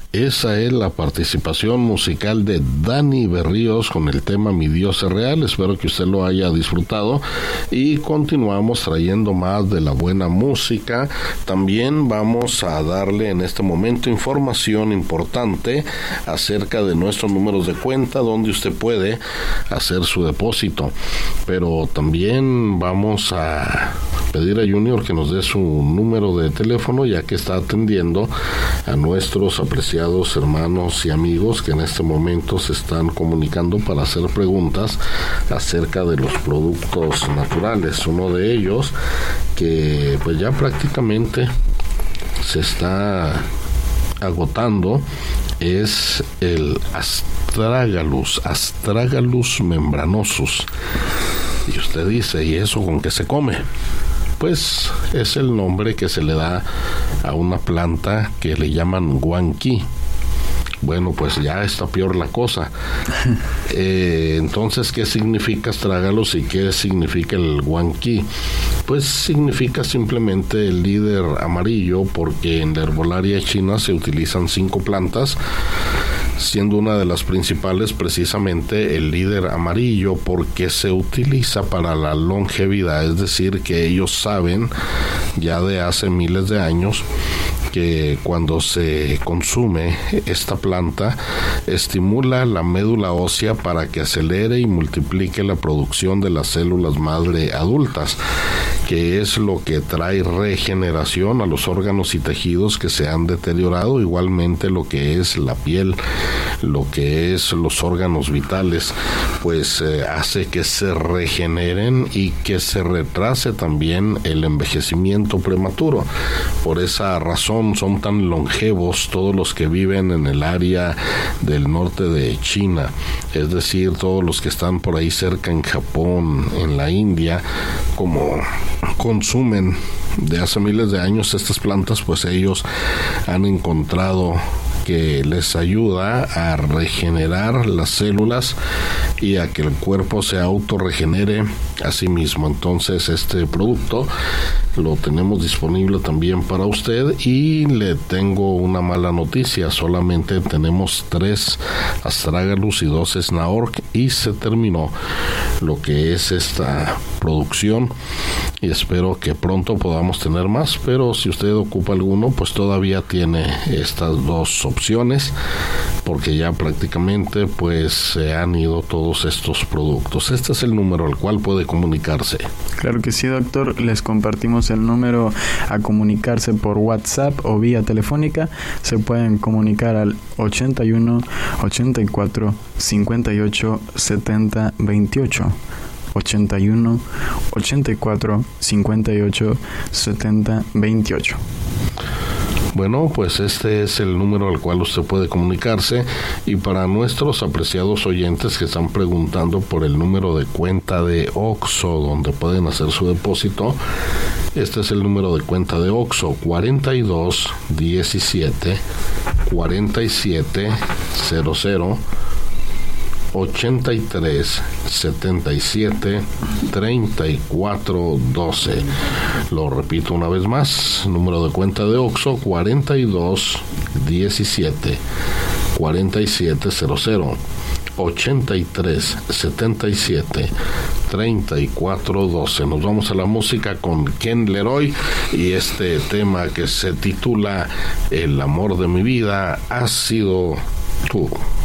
Esa es la participación musical de Dani Berríos con el tema Mi Dios es Real. Espero que usted lo haya disfrutado y continuamos trayendo más de la buena música. También vamos a darle en este momento información importante acerca de nuestros números de cuenta donde usted puede hacer su depósito. Pero también vamos a pedir a Junior que nos dé su número de teléfono, ya que está atendiendo a nuestros apreciados hermanos y amigos que en este momento se están comunicando para hacer preguntas acerca de los productos naturales. Uno de ellos que pues ya prácticamente se está agotando es el Astragalus membranosus. Y usted dice, ¿y eso con qué se come? Pues es el nombre que se le da a una planta que le llaman guanqui. Bueno, pues ya está peor la cosa. Entonces, ¿qué significa Astragalus y qué significa el guanqui? Pues significa simplemente el líder amarillo, porque en la herbolaria china se utilizan 5 plantas, siendo una de las principales precisamente el líder amarillo, porque se utiliza para la longevidad. Es decir, que ellos saben ya de hace miles de años que cuando se consume esta planta estimula la médula ósea para que acelere y multiplique la producción de las células madre adultas, que es lo que trae regeneración a los órganos y tejidos que se han deteriorado, igualmente lo que es la piel, lo que es los órganos vitales, pues hace que se regeneren y que se retrase también el envejecimiento prematuro. Por esa razón son tan longevos todos los que viven en el área del norte de China, es decir, todos los que están por ahí cerca en Japón, en la India, como consumen de hace miles de años estas plantas, pues ellos han encontrado que les ayuda a regenerar las células y a que el cuerpo se autorregenere a sí mismo. Entonces este producto lo tenemos disponible también para usted, y le tengo una mala noticia: solamente tenemos 3 Astragalus y 2 Snaork y se terminó lo que es esta producción, y espero que pronto podamos tener más, pero si usted ocupa alguno, pues todavía tiene estas 2 opciones, porque ya prácticamente pues se han ido todos estos productos. Este es el número al cual puede comunicarse. Claro que sí, doctor. Les compartimos el número a comunicarse por WhatsApp o vía telefónica. Se pueden comunicar al 81 84 58 70 28. 81 84 58 70 28. Bueno, pues este es el número al cual usted puede comunicarse, y para nuestros apreciados oyentes que están preguntando por el número de cuenta de OXXO donde pueden hacer su depósito, este es el número de cuenta de OXXO: 42 17 47 00 83 77 34 12. Lo repito una vez más: número de cuenta de OXXO 42 17 47 00 83 77 34 12. Nos vamos a la música con Ken Leroy y este tema que se titula El amor de mi vida has sido tú.